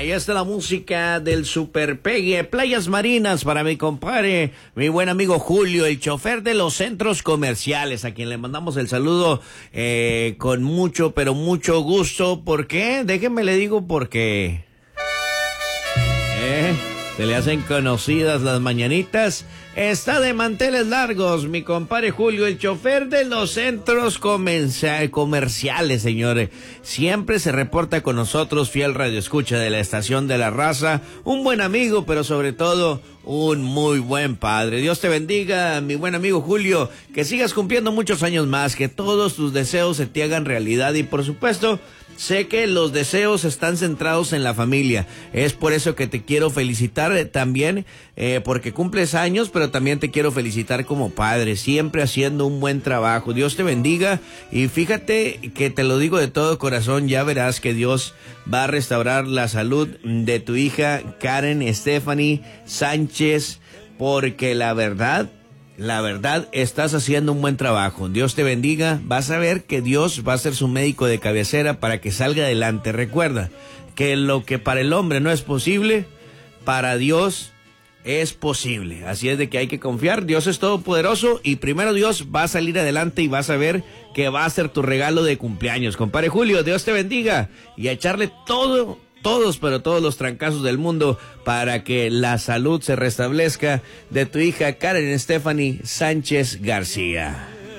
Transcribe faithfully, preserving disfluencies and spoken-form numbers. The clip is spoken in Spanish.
Ahí está la música del Super Pegue. Playas Marinas para mi compadre, mi buen amigo Julio, el chofer de los centros comerciales, a quien le mandamos el saludo eh, con mucho, pero mucho gusto. ¿Por qué? Déjenme le digo por qué. ¿Eh? Se le hacen conocidas las mañanitas. Está de manteles largos, mi compadre Julio, el chofer de los centros comerciales, señores. Siempre se reporta con nosotros, fiel radioescucha de la estación de la raza. Un buen amigo, pero sobre todo un muy buen padre. Dios te bendiga, mi buen amigo Julio. Que sigas cumpliendo muchos años más, que todos tus deseos se te hagan realidad. Y por supuesto, sé que los deseos están centrados en la familia. Es por eso que te quiero felicitar también, eh, porque cumples años, pero también te quiero felicitar como padre, siempre haciendo un buen trabajo. Dios te bendiga y fíjate que te lo digo de todo corazón, ya verás que Dios va a restaurar la salud de tu hija Karen Stephanie Sánchez, porque la verdad... La verdad, estás haciendo un buen trabajo. Dios te bendiga. Vas a ver que Dios va a ser su médico de cabecera para que salga adelante. Recuerda que lo que para el hombre no es posible, para Dios es posible. Así es de que hay que confiar. Dios es todopoderoso y primero Dios va a salir adelante y vas a ver que va a ser tu regalo de cumpleaños. Compadre Julio, Dios te bendiga y a echarle todo... Todos, pero todos los trancazos del mundo para que la salud se restablezca de tu hija Karen Stephanie Sánchez García.